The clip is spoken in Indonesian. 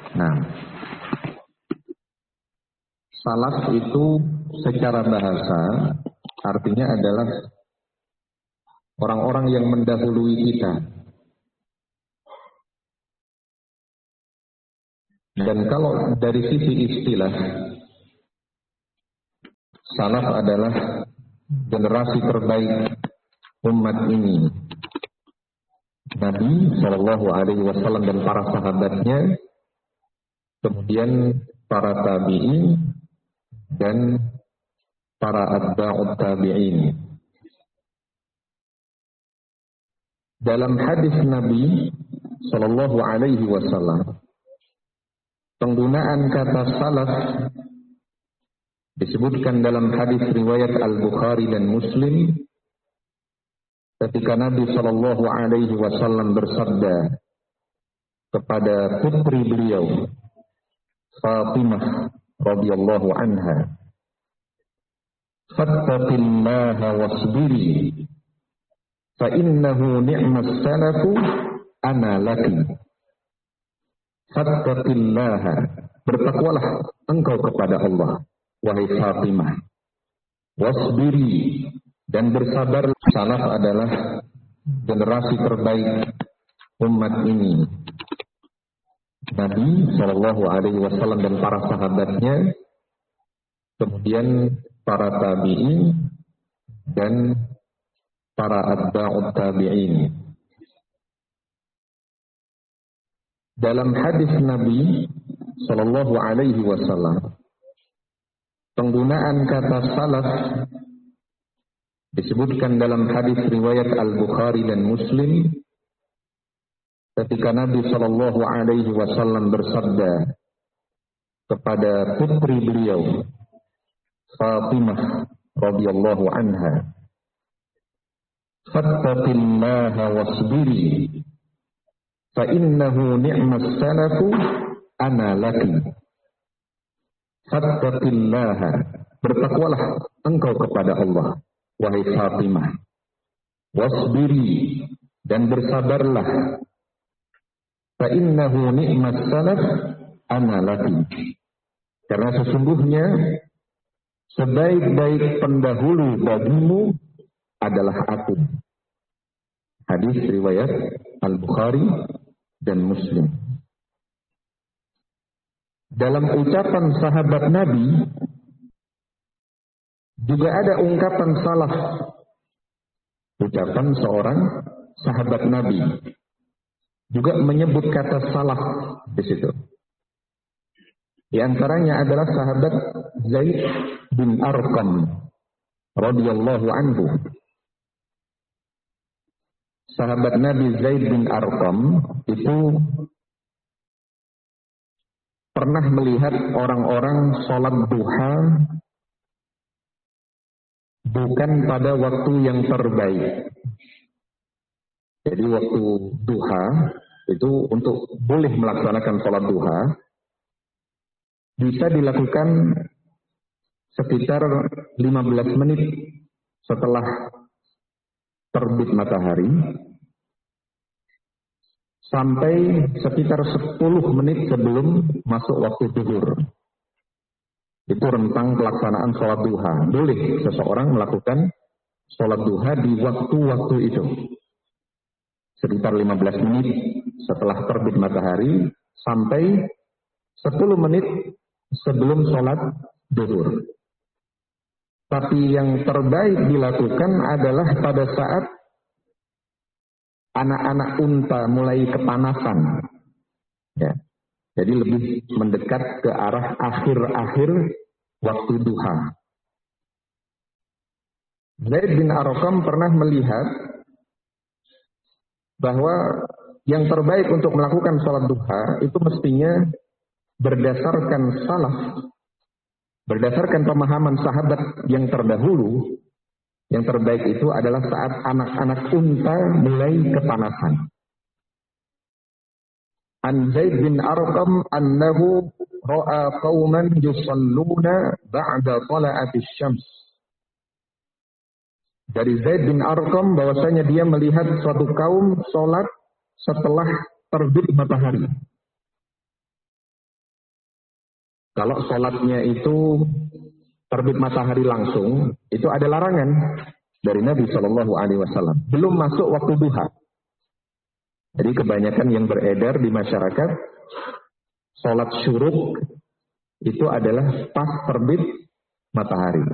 Nah, salaf itu secara bahasa artinya adalah orang-orang yang mendahului kita. Dan kalau dari sisi istilah, salaf adalah generasi terbaik umat ini. Nabi Shallallahu Alaihi Wasallam dan para sahabatnya, kemudian para tabi'in dan para atba'ut tabi'in. Dalam hadis Nabi Shallallahu Alaihi Wasallam, penggunaan kata salaf disebutkan dalam hadis riwayat Al-Bukhari dan Muslim ketika Nabi Shallallahu Alaihi Wasallam bersabda kepada putri beliau Fatimah radhiyallahu anha, "Fattaqillaha wasbiri, fa innahu ni'mas salafu ana laki." Fattaqillaha, bertakwalah engkau kepada Allah, wahai Fatimah. Wasbiri, dan bersabar. Salaf adalah generasi terbaik umat ini. Nabi Shallallahu Alaihi Wasallam dan para sahabatnya, kemudian para tabi'in dan para atba'ut tabi'in. Dalam hadis Nabi Shallallahu Alaihi Wasallam, penggunaan kata salaf disebutkan dalam hadis riwayat Al-Bukhari dan Muslim ketika Nabi Shallallahu Alaihi Wasallam bersabda kepada putri beliau Fatimah radhiyallahu anha, "Fattaqillaha wasbiri, fa innahu ni'mas salafu ana laki." Fattaqillaha, bertakwalah engkau kepada Allah, wahai Fatimah. Wasbiri, dan bersabarlah. Fa innahu ni'mas salaf ana laki, karena sesungguhnya sebaik-baik pendahulu bagimu adalah aku. Hadis riwayat Al-Bukhari dan Muslim. Dalam ucapan sahabat Nabi juga ada ungkapan salaf. Ucapan seorang sahabat Nabi juga menyebut kata salaf di situ. Di antaranya adalah sahabat Zaid bin Arqam radhiyallahu anhu. Sahabat Nabi Zaid bin Arqam itu pernah melihat orang-orang sholat duha bukan pada waktu yang terbaik. Jadi waktu duha itu untuk boleh melaksanakan sholat duha bisa dilakukan sekitar 15 menit setelah terbit matahari sampai sekitar 10 menit sebelum masuk waktu zuhur. Itu rentang pelaksanaan sholat duha. Boleh seseorang melakukan sholat duha di waktu-waktu itu. Sekitar 15 menit setelah terbit matahari sampai 10 menit sebelum sholat zuhur. Tapi yang terbaik dilakukan adalah pada saat anak-anak unta mulai kepanasan. Ya. Jadi lebih mendekat ke arah akhir-akhir waktu duha. Zaid bin Arqam pernah melihat bahwa yang terbaik untuk melakukan sholat duha itu mestinya berdasarkan salaf, berdasarkan pemahaman sahabat yang terdahulu. Yang terbaik itu adalah saat anak-anak unta mulai kepanasan. An Zaid bin Arqam annahu ra'a qauman yusalluna ba'da tala'atis syams. Dari Zaid bin Arqam bahwasanya dia melihat suatu kaum sholat setelah terbit matahari. Kalau sholatnya itu terbit matahari langsung, itu ada larangan dari Nabi Shallallahu Alaihi Wasallam. Belum masuk waktu duha. Jadi kebanyakan yang beredar di masyarakat, sholat syuruk itu adalah pas terbit matahari.